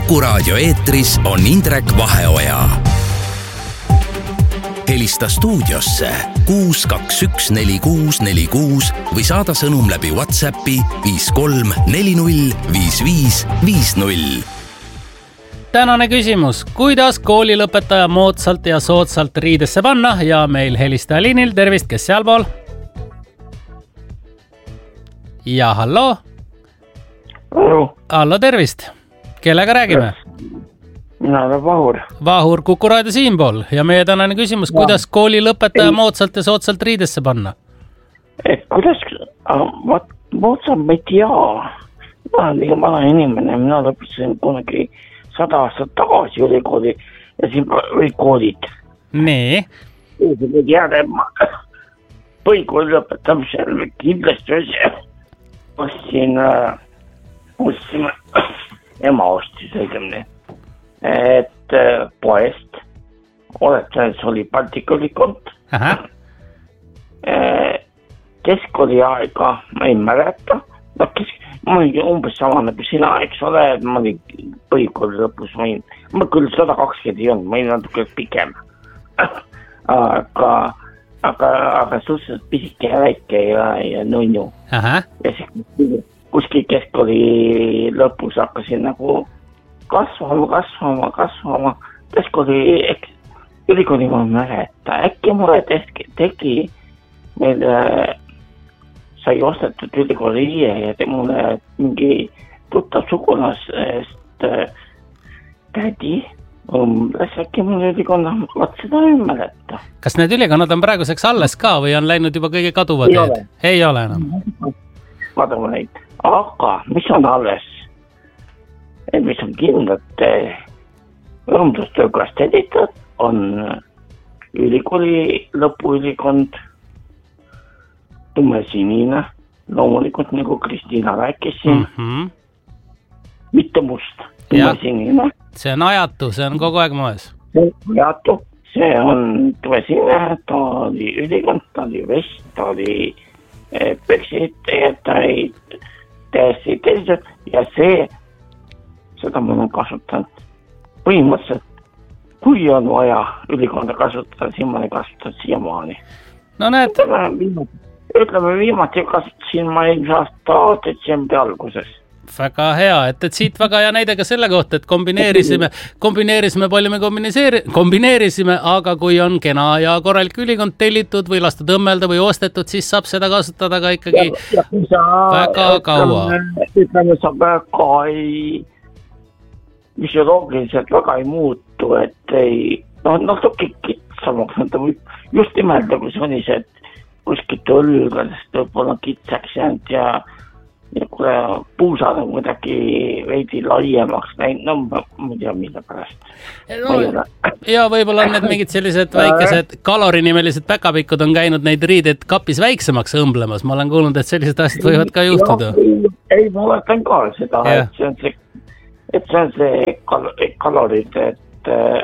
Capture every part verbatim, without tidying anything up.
Kuku Raadio eetris on Indrek Vaheoja. Helista stuudiosse kuus kaks üks neli kuus neli kuus või saada sõnum läbi WhatsAppi viis kolm neli null viis viis viis null. Tänane küsimus, kuidas koolilõpetaja moodsalt ja soodsalt riidesse panna ja meil helistaja liinil, tervist, kes sealpool? Ja hallo? Hallo. Hallo, tervist. Kellega räägime? Mina olen Vahur. Vahur, Kuku Raadio siinpool. Ja meie tänane küsimus, ja. Kuidas koolilõpetaja moodsalt ja soodsalt riidesse panna? Et kuidas, vaat moodsalt ma ei tea. Ma olen liiga vana inimene, mina lõpetasin kunagi sada aastat tagasi ülikooli ja siin olid koolid. Nii? Jääda, ma põhikooli lõpetamisel kindlasti ostsin, ostsime, ema ostis õigemini, et poest, oletan, see oli Baltika ülikond. Keskkooli aega ma ei mäleta, no kesk, ma olin umbes sama nagu sina, eks ole, ma olin põhikooli lõpus, ma olin, ma küll sada kakskümmend ei olnud, ma olin natuke pikem. aga, aga, aga suhteliselt pisike ja väike ja, ja nunnu. Ja siis kuskil keskkooli lõpus hakkasin nagu kasvama, kasvama, kasvama. Keskkooli, ülikooli ma mäleta, äkki mulle teki, teki meil sai ostetud ülikooli viie ja te mulle mingi tuttav sugulasest tädi umbes äkki mulle ülikonna, vaat seda ei mäleta. Kas need ülikonnad on praeguseks alles ka või on läinud juba kõige kaduva ei teed? Ole. Ei ole enam. Vaatame neid. Aga mis on alles? Mis on kindlalt õmdustöökast editud, on ülikooli lõpuülikond tumesinine, loomulikult nagu Kristiina rääkisin. Mm-hmm. Mitte must, tumesinine. See on ajatu, see on kogu aeg moes. See on ajatu, see on tumesinine, ta oli ülikond, ta oli vest, ta oli peksid, ta oli täiesti teised ja see, seda ma olen kasutanud. Põhimõtteliselt, kui on vaja ülikonda kasutada, siis ma olen kasutanud siiamaani. No näed. Ütleme, ütleme viimati kasutasin ma eelmise aasta detsembri alguses. Väga hea, et, et siit väga hea näide ka selle kohta, et kombineerisime, kombineerisime palju me kombineerisime, aga kui on kena ja korralik ülikond tellitud või lastud õmmelda või ostetud, siis saab seda kasutada ka ikkagi ja, ja sa, väga kaua. Ütleme, sa väga ei, füsioloogiliselt väga ei muutu, et ei, no natuke kitsamaks, just nimelt nagu see oli see, et kuskilt õlgadest võib-olla kitsaks jäänud ja ja kui puusad on kuidagi veidi laiemaks näinud, no ma, ma ei tea, mille pärast. No, ja võib-olla on need mingid sellised väikesed kalorinimelised päkapikud on käinud neid riideid kapis väiksemaks õmblemas. Ma olen kuulnud, et sellised asjad võivad ka juhtuda. Ei, ei ma oletan ka seda, et see on see, et see on see kal- kalorid, et äh,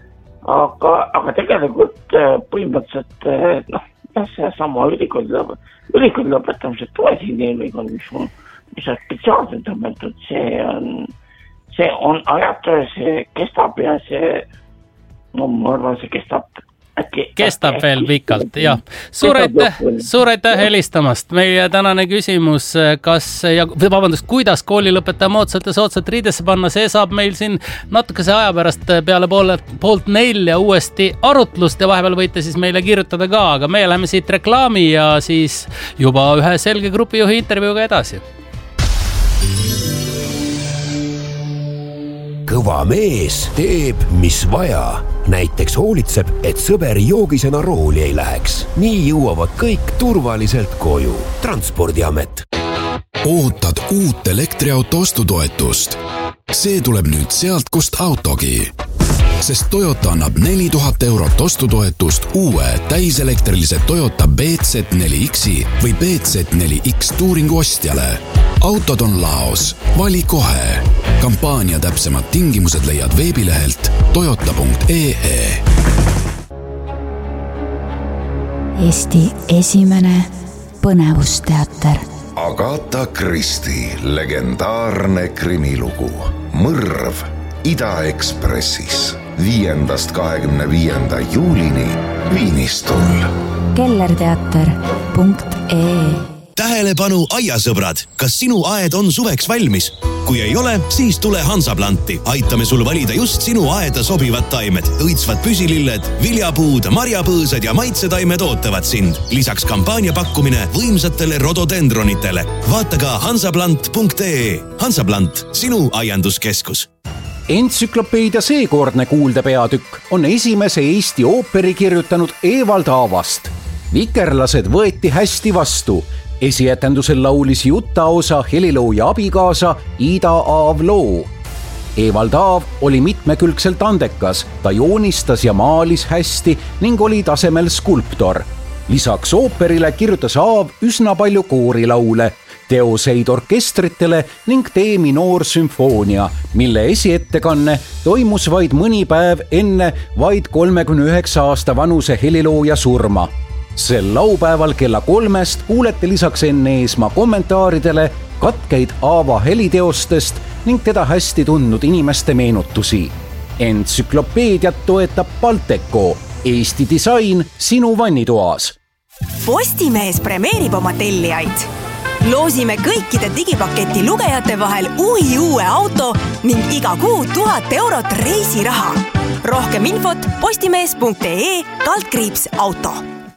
aga, aga tegelikult äh, põhimõtteliselt äh, noh, see sama ülikooli lõpetamise, ülikooli lõpetamise toesini ülikooli, mis, mis on spetsiaalselt õmmeldud, see on, see on ajatu, see kestab ja see, no ma arvan, see kestab äkki. Kestab äkki, veel pikalt, jah. Suur aitäh, suur aitäh helistamast. Meie tänane küsimus, kas, ja vabandust, kuidas koolilõpetaja moodsalt ja soodsalt riidesse panna, see saab meil siin natukese aja pärast peale poole, poolt nelja uuesti arutlust ja vahepeal võite siis meile kirjutada ka, aga me läheme siit reklaami ja siis juba ühe selge grupijuhi intervjuuga edasi. Kõva mees teeb, mis vaja. Näiteks hoolitseb, et sõber joogisena rooli ei läheks. Nii jõuavad kõik turvaliselt koju. Transpordiamet. Ootad uut elektriauto ostutoetust? See tuleb nüüd sealt, kust autogi. Sest Toyota annab neli tuhat eurot ostutoetust uue täiselektrilise Toyota B Z neli X-i või B Z neli X Touringu ostjale. Autod on laos. Vali kohe. Kampaania täpsemad tingimused leiad veebilehelt toyota punkt ee. Eesti esimene põnevusteater. Agatha Christie legendaarne krimilugu. Mõrv Ida-Ekspressis viiendast kahekümne viienda juulini Viinistul. kellerteater punkt ee Tähelepanu aiasõbrad, kas sinu aed on suveks valmis? Kui ei ole, siis tule Hansaplanti. Aitame sul valida just sinu aeda sobivad taimed. Õitsvad püsililled, viljapuud, marjapõõsad ja maitsetaimed ootavad sind. Lisaks kampaania pakkumine võimsatele rododendronitele. Vaata ka hansaplant punkt ee. Hansaplant, sinu aianduskeskus. Entsüklopeedia seekordne kuuldepeatükk on esimese Eesti ooperi kirjutanud Evald Aavast. Vikerlased võeti hästi vastu. Esietendusel laulis juttaosa helilooja abikaasa Ida Aav loo. Evald Aav oli mitmekülgselt andekas, ta joonistas ja maalis hästi ning oli tasemel skulptor. Lisaks ooperile kirjutas Aav üsna palju koorilaule, teoseid orkestritele ning D-minoorsümfoonia, mille esiettekanne toimus vaid mõni päev enne vaid kolmekümne üheksa aasta vanuse helilooja surma. Sel laupäeval kella kolmest kuulete lisaks enne Eesmaa kommentaaridele katkeid Aava heliteostest ning teda hästi tundnud inimeste meenutusi. Entsüklopeediat toetab Balteco, Eesti disain sinu vannitoas. Postimees premeerib oma tellijaid. Loosime kõikide digipaketi lugejate vahel uhi uue auto ning iga kuu tuhat eurot reisiraha. Rohkem infot postimees punkt ee kaldkriips auto.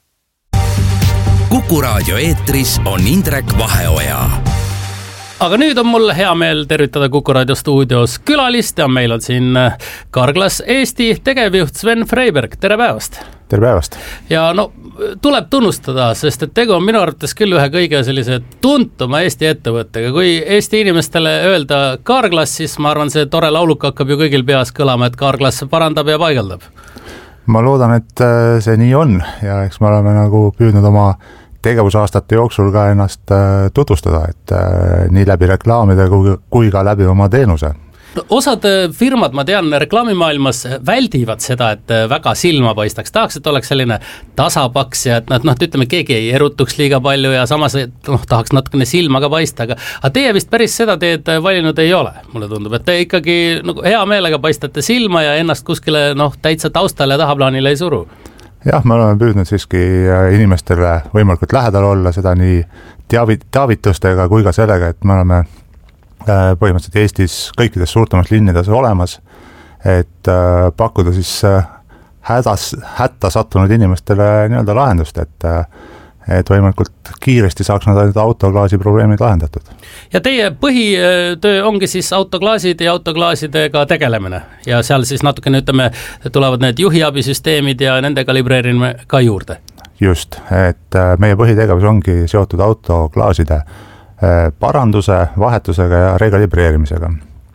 Kuku Raadio eetris on Indrek Vaheoja. Aga nüüd on mul hea meel tervitada Kuku Raadio stuudios külalist ja meil on siin Carglass Eesti tegevjuht Sven Freiberg. Tere päevast! Tere päevast! Ja no, tuleb tunnustada, sest et tegu on minu arvates küll ühe kõige sellise tuntuma Eesti ettevõttega. Kui Eesti inimestele öelda Carglass, siis ma arvan, see tore lauluk hakkab ju kõigil peas kõlama, et Carglass parandab ja paigaldab. Ma loodan, et see nii on ja eks me oleme nagu püüdnud oma tegevusaastate jooksul ka ennast tutvustada, et nii läbi reklaamide kui ka läbi oma teenuse. Osad firmad, ma tean, reklaamimaailmas väldivad seda, et väga silma paistaks. Tahaks, et oleks selline tasapaks ja et noh, ütleme, keegi ei erutuks liiga palju ja samas noh, tahaks natukene silma ka paista. Aga, aga teie vist päris seda teed valinud ei ole. Mulle tundub, et te ikkagi nagu hea meelega paistate silma ja ennast kuskile noh, täitsa taustale ja tahaplaanile ei suru. Jah, me oleme püüdnud siiski inimestele võimalikult lähedal olla, seda nii teavit- teavitustega kui ka sellega, et me oleme põhimõtteliselt Eestis kõikides suurtemas linnides olemas, et pakkuda siis hädas, hätta sattunud inimestele nii-öelda lahendust, et, et võimalikult kiiresti saaks nad autoklaasi probleemid lahendatud. Ja teie põhitöö ongi siis autoklaasid ja autoklaasidega tegelemine ja seal siis natukene ütleme, tulevad need juhiabisüsteemid ja nende kalibreerimine ka juurde. Just, et meie põhitegevus ongi seotud autoklaaside paranduse, vahetusega ja rekalibreerimisega.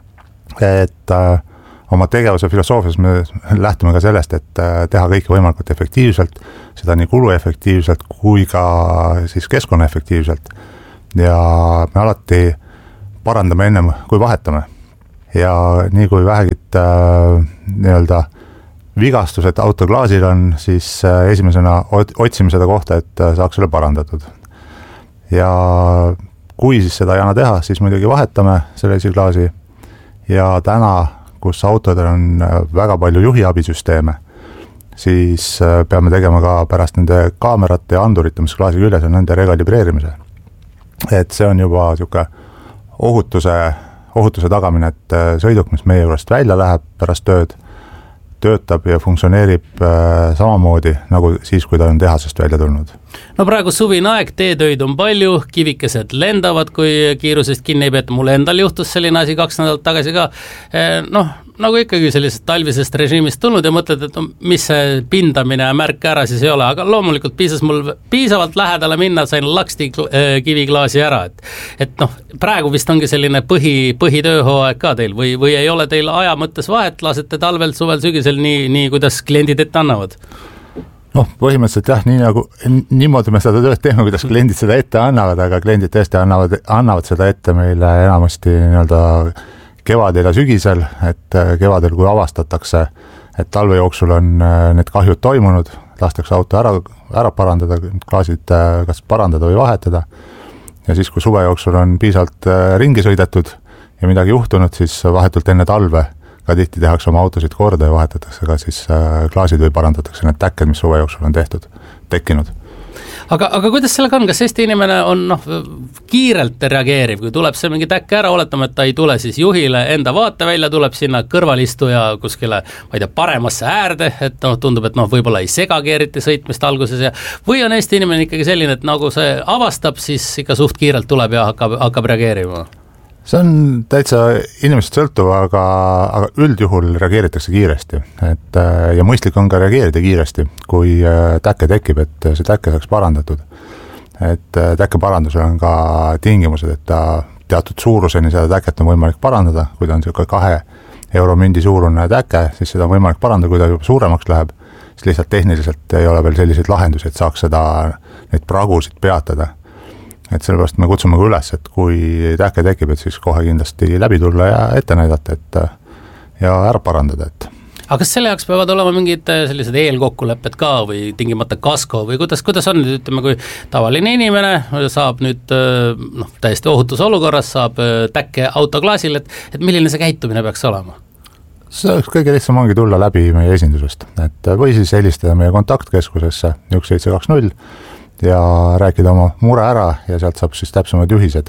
Et äh, oma tegevuse filosoofias me lähtume ka sellest, et äh, teha kõike võimalikult efektiivselt, seda nii kuluefektiivselt kui ka siis keskkonnaefektiivselt. Ja me alati parandame ennem, kui vahetame. Ja nii kui vähegit äh, nii-öelda vigastused autoklaasil on, siis äh, esimesena otsime seda kohta, et äh, saaks selle parandatud. Ja kui siis seda ei anna teha, siis muidugi vahetame selle esiklaasi ja täna, kus autodel on väga palju juhiabisüsteeme, siis peame tegema ka pärast nende kaamerate ja andurite, mis klaasi küljes on nende rekalibreerimise. Et see on juba siuke ohutuse, ohutuse tagamine, et sõiduk, mis meie juurest välja läheb pärast tööd, töötab ja funktsioneerib äh, samamoodi nagu siis, kui ta on tehasest välja tulnud. No praegu suvine aeg, teetöid on palju, kivikesed lendavad, kui kiirusest kinni ei peeta. Mul endal juhtus selline asi kaks nädalat tagasi ka. Noh, nagu ikkagi sellisest talvisest režiimist tulnud ja mõtled, et mis see pindamine ja märk ära siis ei ole, aga loomulikult piisas mul piisavalt lähedale minna, sain laksti kiviklaasi ära, et, et noh, praegu vist ongi selline põhi, põhitööhooaeg ka teil või, või ei ole teil aja mõttes vahet, lasete talvel, suvel, sügisel nii, nii kuidas kliendid ette annavad? Noh, põhimõtteliselt jah, nii nagu, niimoodi me seda tööd teeme, kuidas kliendid seda ette annavad, aga kliendid tõesti annavad, annavad seda ette meile enamasti nii-öelda kevadel ja sügisel, et kevadel, kui avastatakse, et talve jooksul on need kahjud toimunud, lastakse auto ära, ära parandada, klaasid kas parandada või vahetada. Ja siis, kui suve jooksul on piisalt ringi sõidetud ja midagi juhtunud, siis vahetult enne talve ka tihti tehakse oma autosid korda ja vahetatakse ka siis klaasid või parandatakse need täkked, mis suve jooksul on tehtud, tekkinud. Aga, aga kuidas sellega on, kas Eesti inimene on noh, kiirelt reageeriv, kui tuleb see mingi täkke ära, oletame, et ta ei tule siis juhile enda vaate välja, tuleb sinna kõrvalistuja kuskile, ma ei tea, paremasse äärde, et noh, tundub, et noh, võib-olla ei segagi eriti sõitmist alguses ja või on Eesti inimene ikkagi selline, et nagu see avastab, siis ikka suht kiirelt tuleb ja hakkab, hakkab reageerima? See on täitsa inimesed sõltuv, aga, aga üldjuhul reageeritakse kiiresti, et ja mõistlik on ka reageerida kiiresti, kui täkke tekib, et see täkke saaks parandatud. Et täkke parandusel on ka tingimused, et ta teatud suuruseni seda täket on võimalik parandada, kui ta on selline kahe euro mündi suurune täke, siis seda on võimalik parandada, kui ta juba suuremaks läheb, siis lihtsalt tehniliselt ei ole veel selliseid lahendusi, et saaks seda, neid pragusid peatada. Et sellepärast me kutsume ka üles, et kui täkke tekib, et siis kohe kindlasti läbi tulla ja ette näidata, et ja ära parandada. Et. Aga kas selle jaoks peavad olema mingid sellised eelkokkulepped ka või tingimata kasko või kuidas, kuidas on nüüd, ütleme, kui tavaline inimene saab nüüd noh, täiesti ohutus olukorras, saab täkke autoklaasil, et, et milline see käitumine peaks olema? See oleks kõige lihtsam ongi tulla läbi meie esindusest, et või siis helistada meie kontaktkeskusesse üks seitse kaks null ja rääkida oma mure ära ja sealt saab siis täpsemad juhised.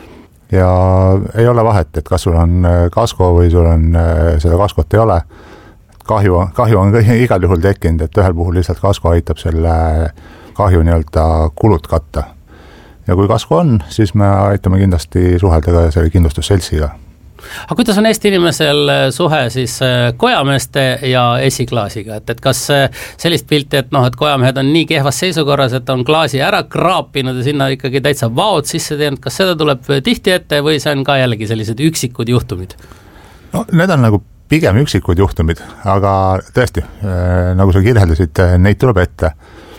Ja ei ole vahet, et kas sul on kasko või sul on seda kaskot ei ole. Kahju, kahju on igal juhul tekkinud, et ühel puhul lihtsalt kasko aitab selle kahju nii-öelda kulud katta. Ja kui kasko on, siis me aitame kindlasti suhelda ka selle kindlustusseltsiga. Aga kuidas on Eesti inimesel suhe siis kojameeste ja esiklaasiga, et, et kas sellist pilti, et noh, et kojamehed on nii kehvas seisukorras, et on klaasi ära kraapinud ja sinna ikkagi täitsa vaod sisse teinud, kas seda tuleb tihti ette või see on ka jällegi sellised üksikud juhtumid? No need on nagu pigem üksikud juhtumid, aga tõesti, nagu sa kirjeldasid, neid tuleb ette.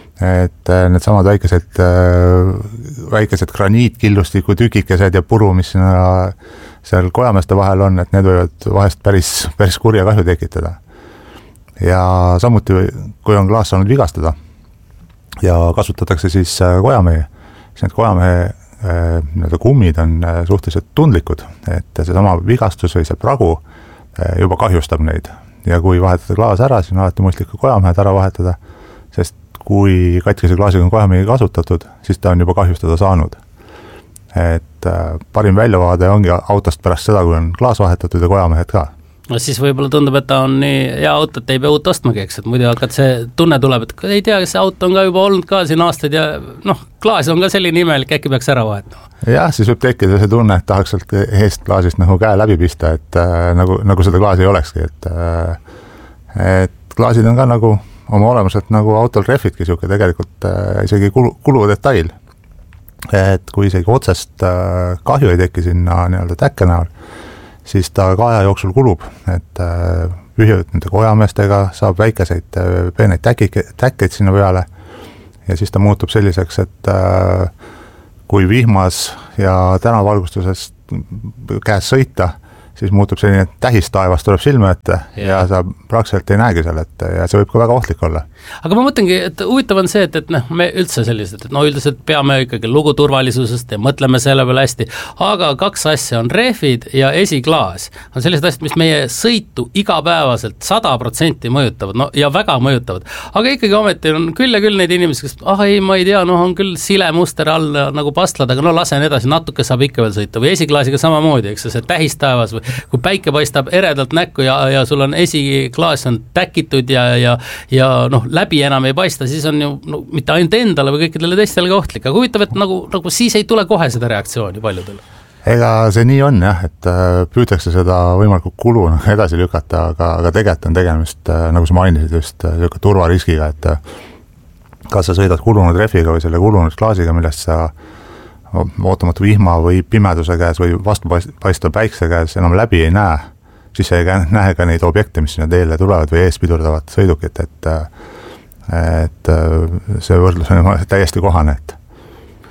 Et need samad väikesed, väikesed graniitkillustiku tükikesed ja puru, mis sinna seal kojameeste vahel on, et need võivad vahest päris, päris kurja kahju tekitada. Ja samuti, kui on klaas saanud vigastada ja kasutatakse siis kojamehi, siis need kojamehe kummid on suhteliselt tundlikud, et see sama vigastus või see pragu juba kahjustab neid. Ja kui vahetada klaas ära, siis on alati mõistlik ka kojamehed ära vahetada, sest kui katkise klaasiga on kojamehi kasutatud, siis ta on juba kahjustada saanud. Et parim väljavaade ongi autost pärast seda, kui on klaas vahetatud ja kojamehed ka. No siis võib-olla tundub, et ta on nii hea auto, et ei pea uut ostmagi, eks, et muidu hakkad see tunne tuleb, et ei tea, kas see auto on ka juba olnud ka siin aastaid ja noh, klaas on ka selline imelik, äkki peaks ära vahetama. Jah, siis võib tekkida see tunne, et tahaks sealt eest klaasist nagu käe läbi pista, et äh, nagu, nagu seda klaasi ei olekski, et, äh, et klaasid on ka nagu oma olemuselt nagu autol rehvidki siuke tegelikult äh, isegi kulu, kulu detail. Et kui isegi otsest äh, kahju ei teki sinna nii-öelda täkke näol, siis ta ka aja jooksul kulub, et äh, pühjud nende kojameestega saab väikeseid äh, peeneid täkik, täkkeid sinna peale ja siis ta muutub selliseks, et äh, kui vihmas ja tänavalgustusest käes sõita, siis muutub selline tähistaevas tuleb silme ette ja, ja sa praktiliselt ei näegi seal ette ja see võib ka väga ohtlik olla. Aga ma mõtlengi, et huvitav on see, et, et noh, me üldse sellised, et no üldiselt peame ikkagi lugu turvalisusest ja mõtleme selle peale hästi, aga kaks asja on rehvid ja esiklaas. On sellised asjad, mis meie sõitu igapäevaselt sada protsenti mõjutavad, no ja väga mõjutavad. Aga ikkagi ometi on küll ja küll neid inimesi, kes ah ei, ma ei tea, noh on küll sile muster all nagu pastlad, aga no lasen edasi, natuke saab ikka veel sõita või esiklaasiga samamoodi, eks see tähistaevas või kui päike paistab eredalt näkku ja, ja sul on esiklaas on täkitud ja, ja, ja noh, läbi enam ei paista, siis on ju no, mitte ainult endale või kõikidele teistele ka ohtlik, aga huvitav, et nagu, nagu siis ei tule kohe seda reaktsiooni paljudele. Ega see nii on jah, et püütakse seda võimalikult kulu edasi lükata, aga, aga tegelikult on tegemist, nagu sa mainisid just turvariskiga, et kas sa sõidad kulunud rehviga või selle kulunud klaasiga, millest sa ootamatu vihma või pimeduse käes või vastupaistva päikse käes enam läbi ei näe, siis ei näe ka neid objekte, mis sinna teele tulevad või ees pidurdavad sõidukit, et, et see võrdlus on täiesti kohane. Et.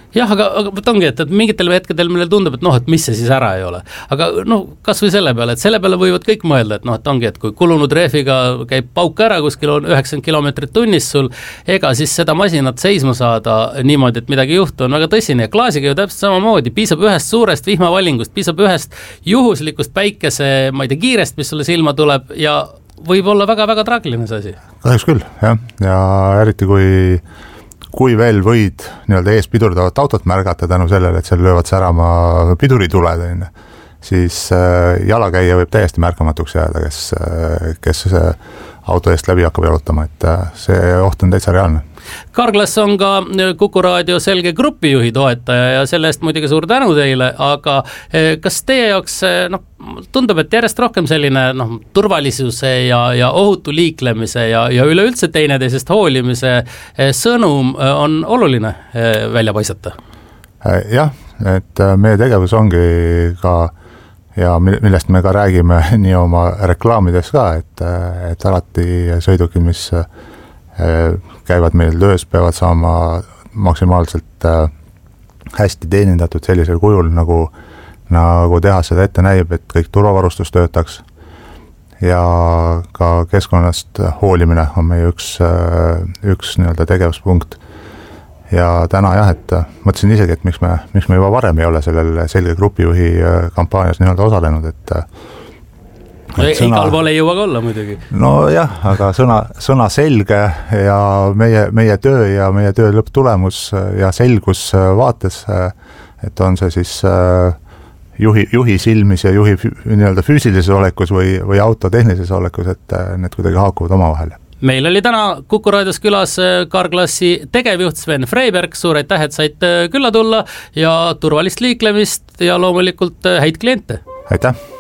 jah, aga, aga ongi, et, et mingitel hetkedel meile tundub, et noh, et mis see siis ära ei ole. Aga noh, kas või selle peale, et selle peale võivad kõik mõelda, et noh, et ongi, et kui kulunud rehviga käib pauk ära kuskil on üheksakümmend kilomeetrit tunnis sul, ega siis seda masinat seisma saada niimoodi, et midagi juhtu on väga tõsine ja klaasiga ju täpselt samamoodi, piisab ühest suurest vihmavalingust, piisab ühest juhuslikust päikese, ma ei tea, kiirest, mis sulle silma tuleb ja võib olla väga-väga traagiline see asi. Kahjuks küll, jah, ja eriti kui kui veel võid nii-öelda ees pidurdavat autot märgata tänu sellele, et seal löövad särama pidurituled, siis jalakäija võib täiesti märkamatuks jääda, kes, kes auto eest läbi hakkab jalutama, et see oht on täitsa reaalne. Karglas on ka Kuku Raadio selge grupijuhi toetaja ja selle eest muidugi suur tänu teile, aga kas teie jaoks noh, tundub, et järjest rohkem selline noh, turvalisuse ja, ja ohutu liiklemise ja, ja üleüldse teineteisest hoolimise sõnum on oluline välja paisata? Jah, et meie tegevus ongi ka ja millest me ka räägime nii oma reklaamides ka, et, et alati sõidukid, mis käivad meil töös, peavad saama maksimaalselt hästi teenindatud sellisel kujul, nagu, nagu teha seda ette näib, et kõik turvavarustus töötaks ja ka keskkonnast hoolimine on meie üks, üks nii-öelda tegevuspunkt. Ja täna jah, et mõtlesin isegi, et miks me, miks me juba varem ei ole sellel selge grupijuhi kampaanias nii-öelda osalenud, et Sõna... igal pool ei jõua ka olla muidugi. No jah, aga sõna, sõna selge ja meie, meie töö ja meie töö lõpptulemus ja selgus vaates, et on see siis juhi, juhi silmis ja juhi nii-öelda füüsilises olekus või, või auto tehnilises olekus, et need kuidagi haakuvad omavahel. Meil oli täna Kuku Raadios külas Carglassi tegevjuht Sven Freiberg, suur aitäh, et said külla tulla ja turvalist liiklemist ja loomulikult häid kliente. Aitäh!